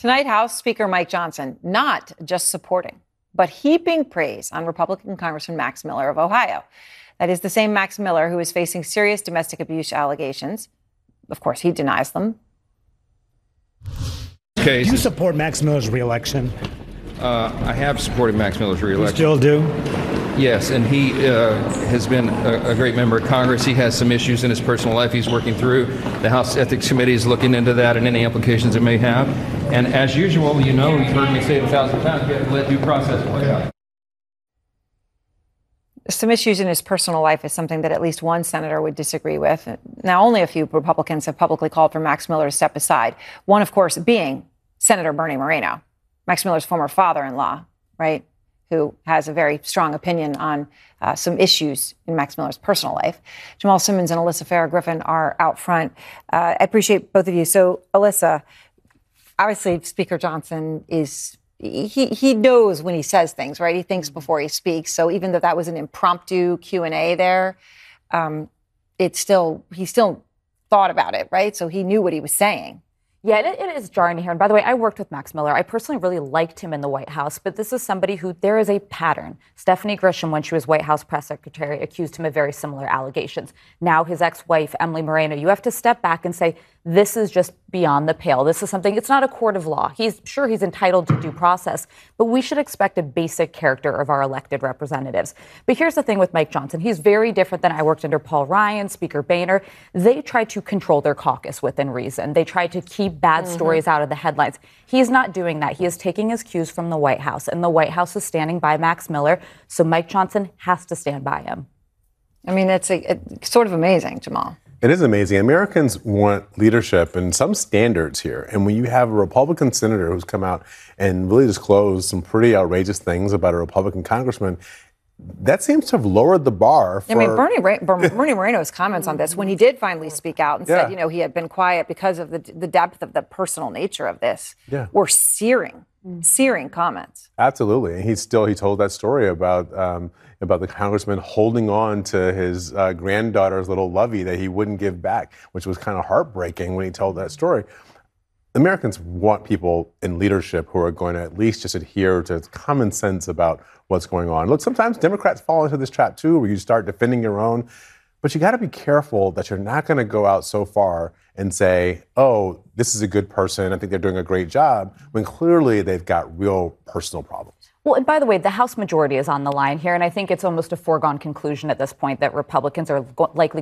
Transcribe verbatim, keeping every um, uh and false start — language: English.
Tonight, House Speaker Mike Johnson not just supporting, but heaping praise on Republican Congressman Max Miller of Ohio. That is the same Max Miller who is facing serious domestic abuse allegations. Of course, he denies them. Okay. Do you support Max Miller's reelection? Uh, I have supported Max Miller's reelection. You still do? Yes, and he uh, has been a, a great member of Congress. He has some issues in his personal life he's working through. The House Ethics Committee is looking into that and any implications it may have. And as usual, you know, you've heard me say it a thousand times, we have to let due process play out. Some issues in his personal life is something that at least one senator would disagree with. Now, only a few Republicans have publicly called for Max Miller to step aside. One, of course, being Senator Bernie Moreno, Max Miller's former father-in-law, right, who has a very strong opinion on uh, some issues in Max Miller's personal life. Jamal Simmons and Alyssa Farah Griffin are out front. Uh, I appreciate both of you. So, Alyssa, obviously, Speaker Johnson is... He he knows when he says things, right? He thinks before he speaks. So even though that was an impromptu Q and A there, um, it's still, he still thought about it, right? So he knew what he was saying. Yeah, it, it is jarring to hear. And by the way, I worked with Max Miller. I personally really liked him in the White House, but this is somebody who, there is a pattern. Stephanie Grisham, when she was White House press secretary, accused him of very similar allegations. Now his ex-wife, Emily Moreno, you have to step back and say, this is just beyond the pale. This is something, it's not a court of law. He's sure he's entitled to due process, but we should expect a basic character of our elected representatives. But here's the thing with Mike Johnson. He's very different than I worked under Paul Ryan, Speaker Boehner. They try to control their caucus within reason. They try to keep bad mm-hmm. stories out of the headlines. He's not doing that. He is taking his cues from the White House, and the White House is standing by Max Miller, so Mike Johnson has to stand by him. I mean, it's, a, it's sort of amazing, Jamal. It is amazing. Americans want leadership and some standards here. And when you have a Republican senator who's come out and really disclosed some pretty outrageous things about a Republican congressman, that seems to have lowered the bar for... I mean, Bernie, Bernie Moreno's comments on this, when he did finally speak out and yeah. said, you know, he had been quiet because of the, the depth of the personal nature of this, yeah. were searing, searing comments. Absolutely. And he still, he told that story about... Um, about the congressman holding on to his uh, granddaughter's little lovey that he wouldn't give back, which was kind of heartbreaking when he told that story. Americans want people in leadership who are going to at least just adhere to common sense about what's going on. Look, sometimes Democrats fall into this trap too, where you start defending your own, but you got to be careful that you're not going to go out so far and say, oh, this is a good person, I think they're doing a great job, when clearly they've got real personal problems. Well, and by the way, the House majority is on the line here, and I think it's almost a foregone conclusion at this point that Republicans are likely